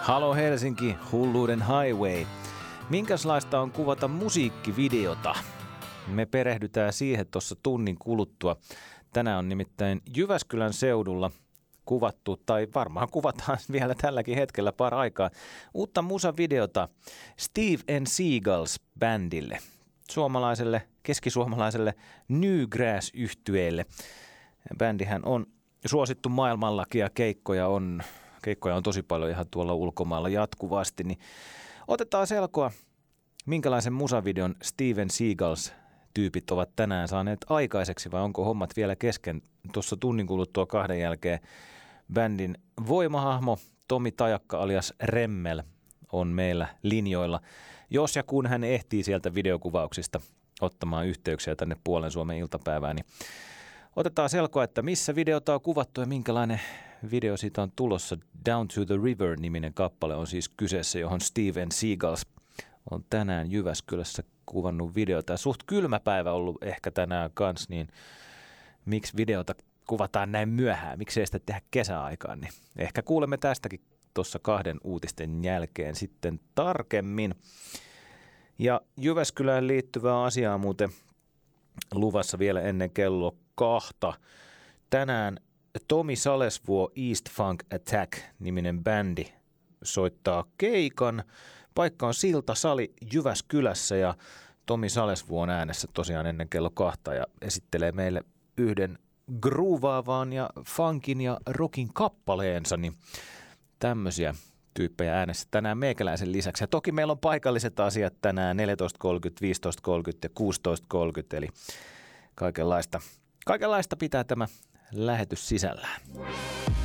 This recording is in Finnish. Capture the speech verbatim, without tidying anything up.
Halo Helsinki, hulluuden highway. Minkälaista on kuvata musiikkivideota? Me perehdytään siihen tuossa tunnin kuluttua. Tänään on nimittäin Jyväskylän seudulla kuvattu, tai varmaan kuvataan vielä tälläkin hetkellä par aikaa, uutta musavideota Steve and Seagulls bändille, suomalaiselle, keskisuomalaiselle Newgrass-yhtyeelle. Bändihän on suosittu maailmallakin ja keikkoja on, keikkoja on tosi paljon ihan tuolla ulkomailla jatkuvasti, niin otetaan selkoa, minkälaisen musavideon Steven Seagulls tyypit ovat tänään saaneet aikaiseksi, vai onko hommat vielä kesken? Tuossa tunnin kuluttua kahden jälkeen bändin voimahahmo Tomi Tajakka alias Remmel on meillä linjoilla, jos ja kun hän ehtii sieltä videokuvauksista ottamaan yhteyksiä tänne Puolen Suomen iltapäivään, niin otetaan selkoa, että missä videota on kuvattu ja minkälainen video siitä on tulossa. Down to the River-niminen kappale on siis kyseessä, johon Steve and Seagulls on tänään Jyväskylässä kuvannut videota. Suht kylmä päivä ollut ehkä tänään kanssa, niin miksi videota kuvataan näin myöhään? Miksi ei sitä tehdä kesäaikaan? Niin ehkä kuulemme tästäkin tuossa kahden uutisten jälkeen sitten tarkemmin. Ja Jyväskylään liittyvää asiaa muuten luvassa vielä ennen kello kahta. Tänään Tomi Salesvuo East Funk Attack-niminen bändi soittaa keikan. Paikka on Siltasali Jyväskylässä ja Tomi Salesvuo on äänessä tosiaan ennen kello kahta ja esittelee meille yhden groovaavaan ja funkin ja rockin kappaleensa, niin tämmöisiä tyyppejä äänessä tänään meikäläisen lisäksi. Ja toki meillä on paikalliset asiat tänään neljätoista kolmekymmentä, viisitoista kolmekymmentä ja kuusitoista kolmekymmentä, eli kaikenlaista, kaikenlaista pitää tämä lähetys sisällään.